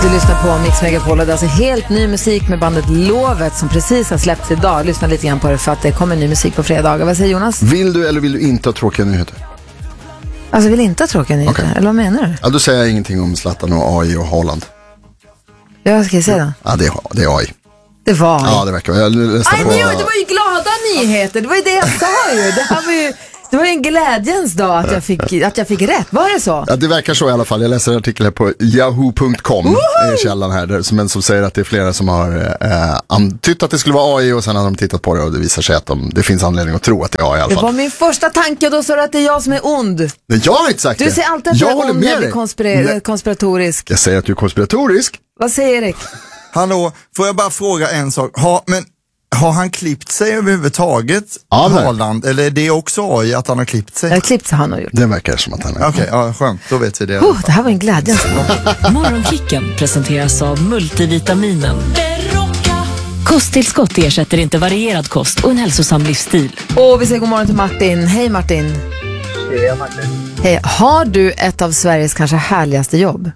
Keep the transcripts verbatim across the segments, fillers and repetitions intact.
Du lyssnar på Mix Megapol och det är alltså helt ny musik med bandet Lovet som precis har släppts idag. Lyssna lite grann på det för att det kommer ny musik på fredagar. Vad säger Jonas? Vill du eller vill du inte ha tråkiga nyheter? Alltså vill inte ha tråkiga nyheter, okay. Eller vad menar du? Ja, då säger jag ingenting om Zlatan och A I och Haaland. Ja, vad ska jag säga då? Ja, det är, det är A I. Det var A I. Ja, det verkar. Jag Aj, på... det var ju glada nyheter. Det var ju det jag sa ju. Det här var ju... Det var ju en glädjens dag att jag fick, att jag fick rätt. Var det så? Ja, det verkar så i alla fall. Jag läser en artikel här på yahoo punkt com. Är källan här, där, men som säger att det är flera som har eh, antytt att det skulle vara A I och sen har de tittat på det och det visar sig att de, det finns anledning att tro att det är A I i alla fall. Det var min första tanke och då sa du att det är jag som är ond. Men jag har inte sagt det. Du säger alltid att jag är ond när du är konspira- konspiratorisk. Jag säger att du är konspiratorisk. Vad säger Erik? Hallå, får jag bara fråga en sak? Ha, men... Har han klippt sig överhuvudtaget, ja, Haaland? Eller är det också A I att han har klippt sig? Jag har klippt sig han har gjort. Det verkar som att han är. Okej, okay, ja, skönt. Då vet vi det. Oh, det här var en glädje. Morgonkicken presenteras av multivitaminen. Kosttillskott ersätter inte varierad kost och en hälsosam livsstil. Och vi säger god morgon till Martin. Hej Martin. Hej Martin. Hej, har du ett av Sveriges kanske härligaste jobb?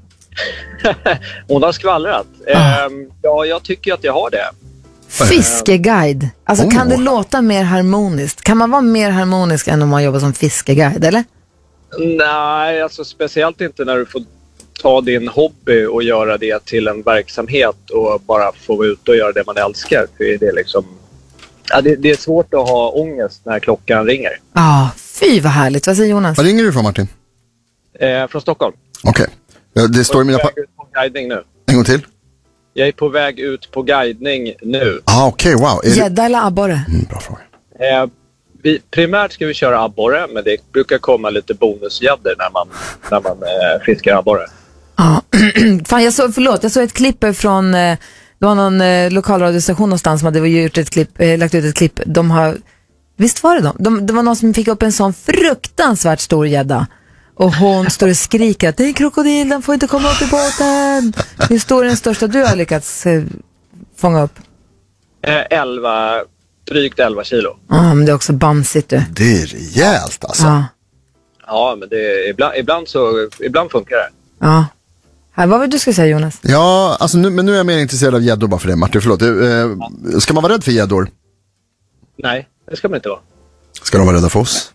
Hon har skvallrat. Ah. Um, ja, jag tycker att jag har det. Fiskeguide. Alltså oh. Kan det låta mer harmoniskt? Kan man vara mer harmonisk än om man jobbar som fiskeguide, eller? Nej, alltså speciellt inte när du får ta din hobby och göra det till en verksamhet och bara få vara ute och göra det man älskar. För det är liksom... Ja, det, det är svårt att ha ångest när klockan ringer. Ja, ah, fy vad härligt. Vad säger Jonas? Vad ringer du från, Martin? Eh, från Stockholm. Okej. Okay. Det står i mina... Jag är ut på guidning nu. En gång till. Jag är på väg ut på guidning nu. Ah, okej, okay, wow. Gädda eller abborre? Mm, bra fråga. Eh, vi, primärt ska vi köra abborre, men det brukar komma lite bonusgäddor när man, när man eh, fiskar abborre. Ja, fan jag såg, förlåt, jag såg ett klipp från, eh, det var någon eh, lokalradiostation någonstans som hade gjort ett klipp, eh, lagt ut ett klipp. De har, visst var det de? de? Det var någon som fick upp en sån fruktansvärt stor gädda. Och hon står och skriker att det är en krokodil, den får inte komma upp i båten. Hur stor är den största du har lyckats eh, fånga upp? Eh, elva, drygt elva kilo. Ja, ah, men det är också bamsigt du. Det är rejält alltså. Ja, ja men det är, ibland, ibland, så, ibland funkar det. Ja. Här, vad vill du ska säga, Jonas? Ja, alltså nu, men nu är jag mer intresserad av gäddor bara för det, Martin. Förlåt. Eh, ja. Ska man vara rädd för gäddor? Nej, det ska man inte vara. Ska de vara rädda för oss?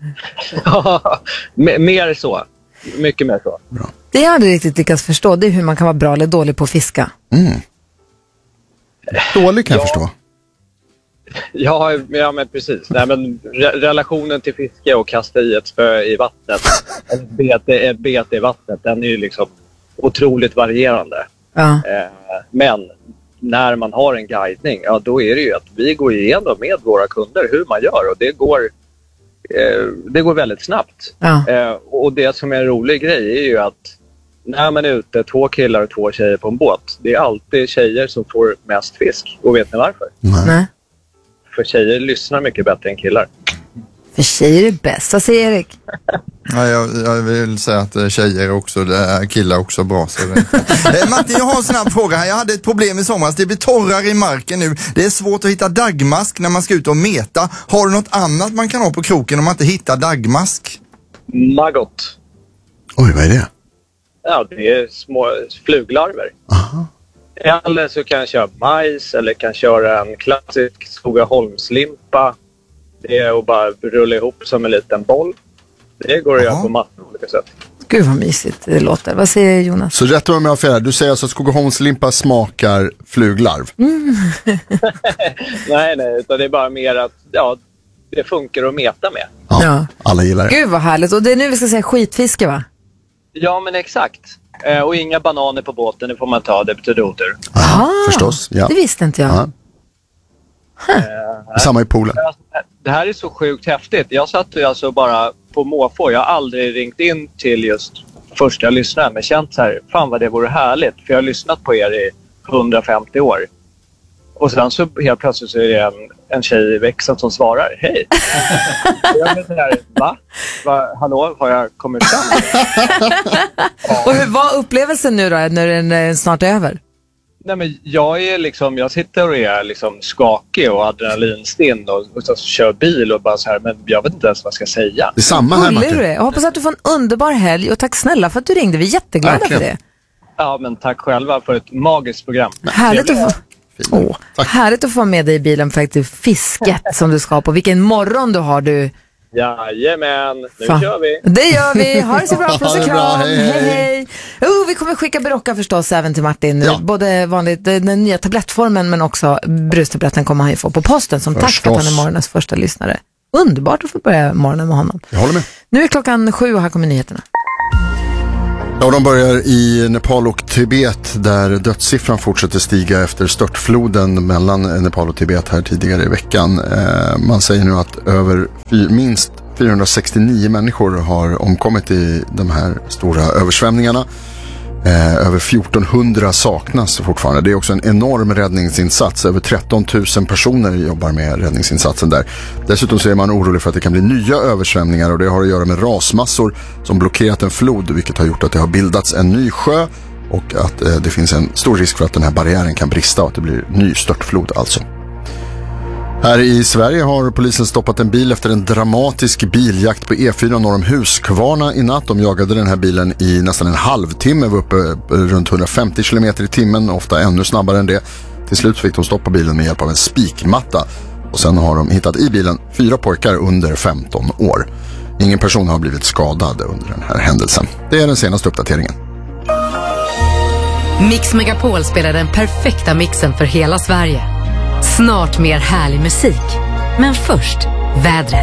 Ja, mer så. Mycket mer så. Bra. Det jag aldrig riktigt lyckats förstå, det är hur man kan vara bra eller dålig på att fiska. Mm. Dålig kan ja. jag förstå. Ja, ja men precis. Nej, men re- relationen till fiske och kasta i ett spö i vattnet, ett bete, ett bete i vattnet, den är ju liksom otroligt varierande. Ja. Eh, men när man har en guidning, ja då är det ju att vi går igenom med våra kunder hur man gör och det går eh, det går väldigt snabbt. Ja. Eh, och det som är en rolig grej är ju att när man är ute, två killar och två tjejer på en båt, det är alltid tjejer som får mest fisk. Och vet ni varför? Nej. Nej. För tjejer lyssnar mycket bättre än killar. För tjejer är bäst. Vad säger Erik? Ja, jag, jag vill säga att tjejer också, det är killar också bra. Så det. eh, Martin, jag har en snabb fråga här. Jag hade ett problem i somras. Det blir torrare i marken nu. Det är svårt att hitta dagmask när man ska ut och meta. Har du något annat man kan ha på kroken om man inte hittar dagmask? Maggot. Oj, vad är det? Ja, det är små fluglarver. Aha. Eller så kan jag köra majs eller kan köra en klassisk Skogaholmslimpa. Det är att bara rulla ihop som en liten boll. Det går att Aha. göra på massor av olika sätt. Gud vad mysigt det låter. Vad säger Jonas? Så rätt om jag har fel. Du säger alltså att Skogaholmslimpa smakar fluglarv. Mm. nej, nej. Utan det är bara mer att ja, det funkar att meta med. Ja, Ja. alla gillar det. Gud vad härligt. Och det är nu vi ska säga skitfiske, va? Ja, men exakt. Eh, och inga bananer på båten, det får man ta. Det betyder otur. Ja, Ah, förstås. Ja. Det visste inte jag. Ja. Huh. Samma i poolen. Det här är så sjukt häftigt. Jag satt ju alltså bara på måfå. Jag har aldrig ringt in till just första jag lyssnade. Men känt så här, fan vad det vore härligt. För jag har lyssnat på er i hundrafemtio år. Och sen så helt plötsligt så är det en, en tjej i växeln som svarar. Hej! Jag vet här, va? va? Hallå, har jag kommit fram? Och hur var upplevelsen nu då, när den är snart över? Nej, men jag är liksom, jag sitter och är liksom skakig och adrenalinstinn och, och så kör bil och bara så här, men jag vet inte ens vad jag ska säga. Det är samma här, Gullig Martin. du är. Jag hoppas att du får en underbar helg och tack snälla för att du ringde. Vi är jätteglada Verkligen. för det. Ja, men tack själva för ett magiskt program. Härligt att, få, åh, härligt att få med dig i bilen för faktiskt fisket som du ska på. Vilken morgon du har du. Jajamän, nu Fan. kör vi. Det gör vi. Ha det så bra. Puss och Ha det bra. kram. Hej, Hej, hej. hej. Oh, vi kommer skicka Berocca förstås även till Martin. Ja. Både vanligt, den nya tablettformen men också brustabletten kommer han ju få på posten som tack för Förstås. att han är morgonens första lyssnare. Underbart att få börja morgonen med honom. Jag håller med. Nu är klockan sju och här kommer nyheterna. Ja, de börjar i Nepal och Tibet där dödssiffran fortsätter stiga efter störtfloden mellan Nepal och Tibet här tidigare i veckan. Eh, man säger nu att över fy, minst fyrahundrasextionio människor har omkommit i de här stora översvämningarna. Eh, över fjortonhundra saknas fortfarande. Det är också en enorm räddningsinsats. Över tretton tusen personer jobbar med räddningsinsatsen där. Dessutom så är man orolig för att det kan bli nya översvämningar och det har att göra med rasmassor som blockerat en flod, vilket har gjort att det har bildats en ny sjö och att eh, det finns en stor risk för att den här barriären kan brista och att det blir ny störtflod alltså. Här i Sverige har polisen stoppat en bil efter en dramatisk biljakt på E fyra norr om Huskvarna i natt. De jagade den här bilen i nästan en halvtimme, var uppe runt hundrafemtio kilometer i timmen, ofta ännu snabbare än det. Till slut fick de stoppa bilen med hjälp av en spikmatta och sen har de hittat i bilen fyra pojkar under femton år. Ingen person har blivit skadad under den här händelsen. Det är den senaste uppdateringen. Mix Megapol spelar den perfekta mixen för hela Sverige. Snart mer härlig musik. Men först, vädret.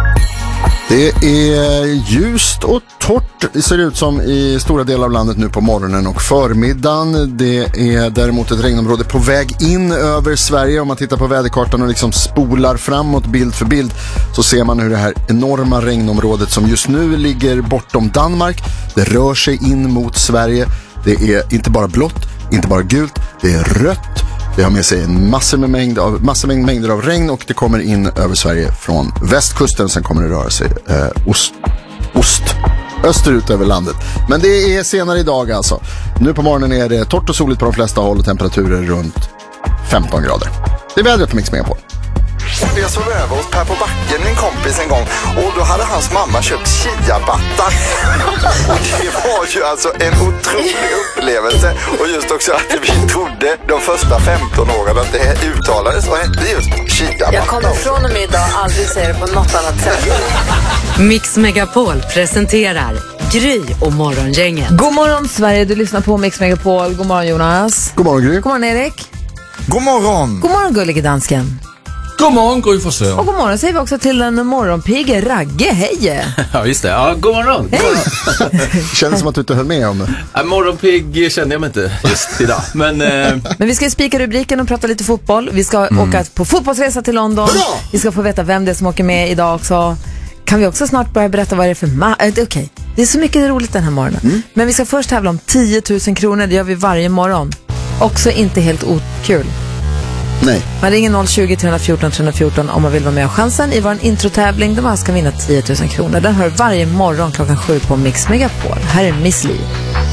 Det är ljust och torrt, det ser ut som i stora delar av landet nu på morgonen och förmiddagen. Det är däremot ett regnområde på väg in över Sverige. Om man tittar på väderkartan och liksom spolar framåt bild för bild så ser man hur det här enorma regnområdet som just nu ligger bortom Danmark, det rör sig in mot Sverige. Det är inte bara blått, inte bara gult, det är rött. Det har med sig en massor med mängd av, massor med mängder av regn och det kommer in över Sverige från västkusten. Sen kommer det röra sig eh, ost, ost, österut över landet. Men det är senare idag alltså. Nu på morgonen är det torrt och soligt på de flesta håll och temperaturer runt femton grader. Det är vädret på Mix Megapol. Jag såg över hos Per på backen, min kompis, en gång. Och då hade hans mamma köpt chia-battar. Och det var ju alltså en otrolig upplevelse. Och just också att vi trodde de första femton åren att det uttalades och hette just chia-battar. Jag kommer från och med idag aldrig säga det på något annat sätt. Mix Megapol presenterar Gry och Morgongänget. God morgon Sverige, du lyssnar på Mix Megapol. God morgon Jonas. God morgon Gry. God morgon Erik. God morgon! God morgon gullige dansken. God morgon, Gry Forssell. Och god morgon säger vi också till den morgonpigge Ragge, hej! Ja, just det. Ja, god morgon. Hej! Det känns som att du inte höll med om det. Ja, morgonpigg kände jag mig inte just idag. Men eh, Men vi ska ju spika rubriken och prata lite fotboll. Vi ska åka på fotbollsresa till London. Hurra! Vi ska få veta vem det är som åker med idag också. Kan vi också snart börja berätta vad det är för ma- äh, Okej, okay. Det är så mycket roligt den här morgonen. Mm. Men vi ska först tävla om tio tusen kronor. Det gör vi varje morgon. Också inte helt okul. Nej. Man ringer noll tjugo, tre fjorton, tre fjorton om man vill vara med och chansen i vår introtävling där man ska vinna tio tusen kronor. Den hör varje morgon klockan sju på Mix Megapol. Här är Miss Li.